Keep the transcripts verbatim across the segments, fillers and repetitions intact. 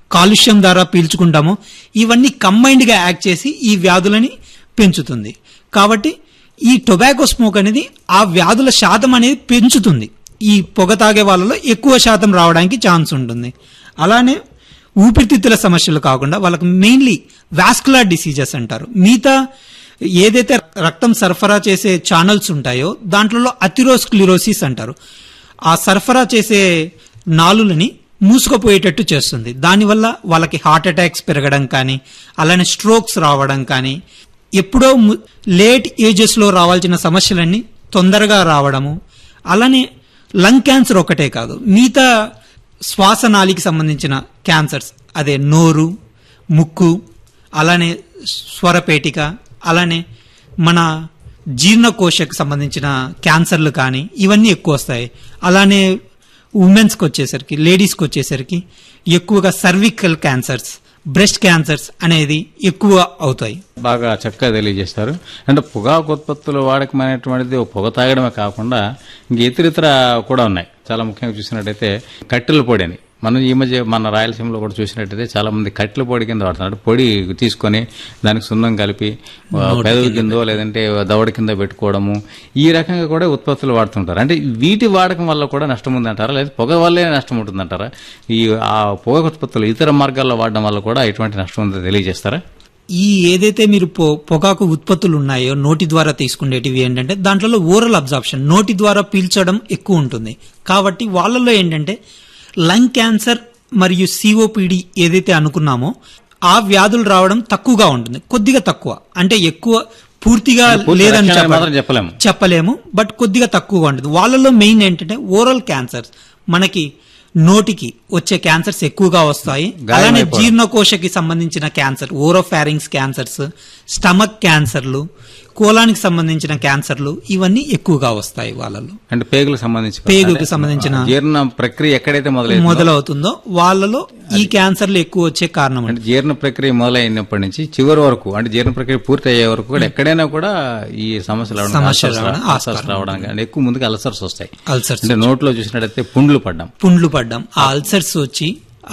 కాలుష్యం ద్వారా పీల్చుకుంటామో ఇవన్నీ కంబైన్డ్ గా యాక్ట్ చేసి ఈ వ్యాధులని పెంచుతుంది. కాబట్టి ఈ టొబాకో స్మోక్ అనేది ఆ వ్యాధుల శాతం అనేది పెంచుతుంది. ఈ పొగ తాగే వాళ్ళలో ఎక్కువ శాతం రావడానికి ఛాన్స్ ఉంటుంది. అలానే ఊపిరితిత్తుల సమస్యలు కాకుండా వాళ్ళకి మెయిన్లీ వాస్కులర్ డిసీజెస్ అంటారు. మిగతా ఏదైతే రక్తం సరఫరా చేసే ఛానల్స్ ఉంటాయో దాంట్లో అథెరోస్క్లిరోసిస్ అంటారు. ఆ సరఫరా చేసే నాలులని మూసుకుపోయేటట్టు చేస్తుంది. దానివల్ల వాళ్ళకి హార్ట్ అటాక్స్ పెరగడం కానీ, అలానే స్ట్రోక్స్ రావడం కానీ, ఎప్పుడో లేట్ ఏజెస్ లో రావాల్సిన సమస్యలన్నీ తొందరగా రావడము, అలానే లంగ్ క్యాన్సర్ ఒకటే కాదు, మిగతా శ్వాసనాళికి సంబంధించిన క్యాన్సర్స్, అదే నోరు, ముక్కు, అలానే స్వరపేటిక, అలానే మన జీర్ణకోశకు సంబంధించిన క్యాన్సర్లు కానీ ఇవన్నీ ఎక్కువ వస్తాయి. అలానే ఉమెన్స్కి వచ్చేసరికి, లేడీస్కి వచ్చేసరికి ఎక్కువగా సర్వికల్ క్యాన్సర్స్, బ్రెస్ట్ క్యాన్సర్స్ అనేది ఎక్కువ అవుతాయి. బాగా చక్కగా తెలియజేస్తారు. అంటే పొగాకు ఉత్పత్తుల వాడకం అనేటువంటిది పొగ తాగడమే కాకుండా ఇంక ఇతరితర కూడా ఉన్నాయి. చాలా ముఖ్యంగా చూసినట్టయితే కట్టెల పొడి అని మనం ఈ మధ్య మన రాయలసీమలో కూడా చూసినట్టయితే చాలా మంది కట్టెల పొడి కింద వాడుతున్నారు. పొడి తీసుకొని దానికి సున్నం కలిపి పెదవి కిందో లేదంటే దవడ కింద పెట్టుకోవడము, ఈ రకంగా కూడా ఉత్పత్తులు వాడుతుంటారు. అంటే వీటి వాడకం వల్ల కూడా నష్టం ఉందంటారా, లేదా పొగ వల్లే నష్టం ఉంటుందంటారా? ఈ ఆ పొగ ఉత్పత్తులు ఇతర మార్గాల్లో వాడడం వల్ల కూడా ఎటువంటి నష్టం ఉందో తెలియజేస్తారా? ఈ ఏదైతే మీరు పొగాకు ఉత్పత్తులు ఉన్నాయో నోటి ద్వారా తీసుకునేటివి ఏంటంటే దాంట్లో ఓరల్ అబ్జార్ప్షన్, నోటి ద్వారా పీల్చడం ఎక్కువ ఉంటుంది. కాబట్టి వాళ్ళలో ఏంటంటే లంగ్ క్యాన్సర్ మరియు సిఓపిడి ఏదైతే అనుకున్నామో ఆ వ్యాధులు రావడం తక్కువగా ఉంటుంది, కొద్దిగా తక్కువ. అంటే ఎక్కువ పూర్తిగా లేదని చెప్పలేము చెప్పలేము బట్ కొద్దిగా తక్కువగా ఉంటుంది. వాళ్ళలో మెయిన్ ఏంటంటే ఓరల్ క్యాన్సర్స్, మనకి నోటికి వచ్చే క్యాన్సర్స్ ఎక్కువగా వస్తాయి. అలానే జీర్ణకోశకి సంబంధించిన క్యాన్సర్, ఓరోఫారింగ్స్ క్యాన్సర్స్, స్టమక్ క్యాన్సర్లు, కోలానికి సంబంధించిన క్యాన్సర్లు ఇవన్నీ ఎక్కువగా వస్తాయి వాళ్ళలో. అంటే పేగులకు సంబంధించి పేగులకు సంబంధించిన జీర్ణ ప్రక్రియ ఎక్కడైతే మొదలవుతుందో వాళ్ళలో ఈ క్యాన్సర్లు ఎక్కువ వచ్చే కారణం. అంటే జీర్ణ ప్రక్రియ మొదలైనప్పటి నుంచి చివరి వరకు, అంటే జీర్ణ ప్రక్రియ పూర్తి అయ్యే వరకు కూడా ఎక్కడైనా కూడా ఈ సమస్యలు రావడానికి ఎక్కువ ముందుకు అల్సర్స్ వస్తాయి. అల్సర్స్ అంటే నోట్లో చూసినట్టయితే పుండ్లు పడ్డం పుండ్లు పడ్డం ఆ అల్సర్స్ వచ్చి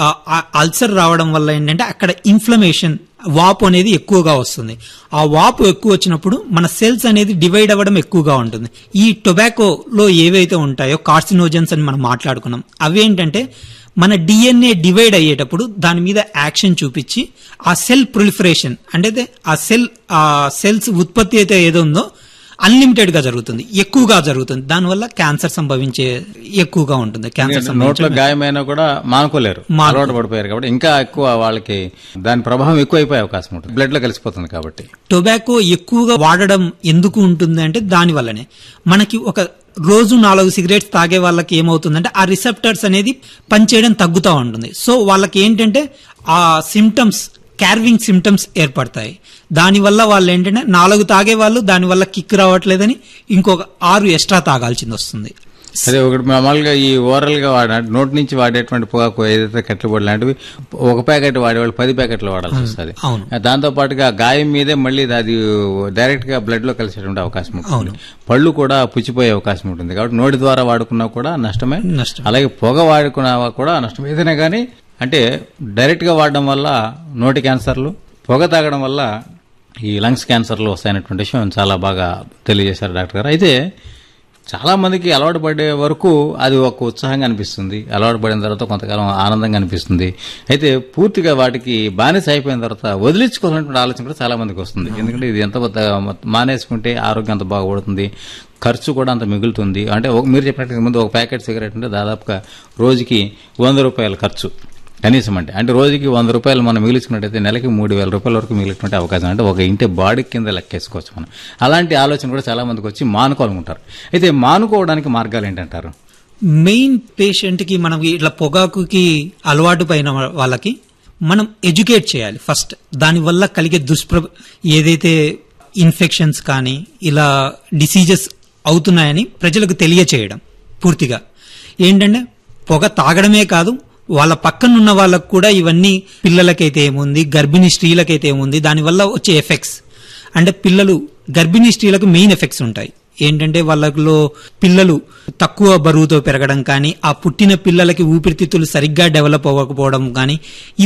అల్సర్ రావడం వల్ల ఏంటంటే అక్కడ ఇన్ఫ్లమేషన్, వాపు అనేది ఎక్కువగా వస్తుంది. ఆ వాపు ఎక్కువ వచ్చినప్పుడు మన సెల్స్ అనేది డివైడ్ అవ్వడం ఎక్కువగా ఉంటుంది. ఈ టొబాకోలో ఏవైతే ఉంటాయో కార్సినోజన్స్ అని మనం మాట్లాడుకున్నాం, అవేంటంటే మన డిఎన్ఏ డివైడ్ అయ్యేటప్పుడు దాని మీద యాక్షన్ చూపించి ఆ సెల్ ప్రొలిఫరేషన్ అంటే ఆ సెల్ ఆ సెల్స్ ఉత్పత్తి అయితే ఏదో ఉందో అన్లిమిటెడ్ గా జరుగుతుంది, ఎక్కువగా జరుగుతుంది. దానివల్ల క్యాన్సర్ సంభవించే ఎక్కువగా ఉంటుంది. క్యాన్సర్ నోట్లో గాయమైనా కూడా మానుకోలేరు, అలవాటు పడిపోయారు కాబట్టి ఇంకా ఎక్కువ వాళ్ళకి దాని ప్రభావం ఎక్కువ అయిపోయే అవకాశం ఉంటుంది, బ్లడ్ లో కలిసిపోతుంది. కాబట్టి టొబాకో ఎక్కువగా వాడడం ఎందుకు ఉంటుంది అంటే దాని వల్లనే మనకి ఒక రోజు నాలుగు సిగరెట్స్ తాగే వాళ్ళకి ఏమవుతుందంటే ఆ రిసెప్టర్స్ అనేది పనిచేయడం తగ్గుతూ ఉంటుంది. సో వాళ్ళకి ఏంటంటే ఆ సిమ్టమ్స్, క్యార్వింగ్ సిమ్టమ్స్ ఏర్పడతాయి. దానివల్ల వాళ్ళు ఏంటంటే నాలుగు తాగే వాళ్ళు దానివల్ల కిక్ రావట్లేదని ఇంకొక ఆరు ఎక్స్ట్రా తాగాల్సింది వస్తుంది. అదే ఒకటి మామూలుగా ఈ ఓరల్ గా వాడ నోటి నుంచి వాడేటువంటి పొగాకు ఏదైతే కట్టెలపొడి లాంటివి ఒక ప్యాకెట్ వాడేవాళ్ళు పది ప్యాకెట్లు వాడాల్సి వస్తుంది. దాంతో పాటుగా గాయం మీదే మళ్ళీ అది డైరెక్ట్ గా బ్లడ్ లో కలిసేటువంటి అవకాశం ఉంటుంది. పళ్ళు కూడా పుచ్చిపోయే అవకాశం ఉంటుంది. కాబట్టి నోటి ద్వారా వాడుకున్నా కూడా నష్టమే, అలాగే పొగ వాడుకున్నా కూడా నష్టమే. ఏదైనా కానీ అంటే డైరెక్ట్ గా వాడడం వల్ల నోటి క్యాన్సర్లు, పొగ తాగడం వల్ల ఈ లంగ్స్ క్యాన్సర్లు వస్తాయనేటువంటి విషయం చాలా బాగా తెలియజేశారు డాక్టర్ గారు. అయితే చాలా మందికి అలవాటు పడే వరకు అది ఒక ఉత్సాహంగా అనిపిస్తుంది, అలవాటు పడిన తర్వాత కొంతకాలం ఆనందంగా అనిపిస్తుంది. అయితే పూర్తిగా వాటికి బానిస అయిపోయిన తర్వాత వదిలించుకోవాలనేటువంటి ఆలోచన కూడా చాలా మందికి వస్తుంది. ఎందుకంటే ఇది ఎంత మానేసుకుంటే ఆరోగ్యం అంత బాగుపడుతుంది, ఖర్చు కూడా అంత మిగులుతుంది. అంటే మీరు చెప్పినట్టు ముందు ఒక ప్యాకెట్ సిగరెట్ అంటే దాదాపుగా రోజుకి వంద రూపాయల ఖర్చు కనీసం. అంటే అంటే రోజుకి వంద రూపాయలు మనం మిగిలించుకున్నట్టయితే నెలకి మూడు వేల రూపాయల వరకు మిగిలినటువంటి అవకాశం, అంటే ఒక ఇంటి బాడీ కింద లెక్కేసుకోవచ్చు మనం. అలాంటి ఆలోచన కూడా చాలా మందికి వచ్చి మానుకోవాలనుకుంటారు. అయితే మానుకోవడానికి మార్గాలు ఏంటంటారు? మెయిన్ పేషెంట్ కి మనం ఇట్లా పొగాకుకి అలవాటు పైన వాళ్ళకి మనం ఎడ్యుకేట్ చేయాలి ఫస్ట్. దానివల్ల కలిగే దుష్ప్ర ఏదైతే ఇన్ఫెక్షన్స్ కానీ ఇలా డిసీజెస్ అవుతున్నాయని ప్రజలకు తెలియచేయడం. పూర్తిగా ఏంటంటే పొగ తాగడమే కాదు, వాళ్ళ పక్కనున్న వాళ్ళకు కూడా ఇవన్నీ, పిల్లలకైతే ఏముంది, గర్భిణీ స్త్రీలకైతే ఏముంది, దానివల్ల వచ్చే ఎఫెక్ట్స్ అంటే పిల్లలు, గర్భిణీ స్త్రీలకు మెయిన్ ఎఫెక్ట్స్ ఉంటాయి. ఏంటంటే వాళ్ళలో పిల్లలు తక్కువ బరువుతో పెరగడం కానీ, ఆ పుట్టిన పిల్లలకి ఊపిరితిత్తులు సరిగ్గా డెవలప్ అవ్వకపోవడం కానీ,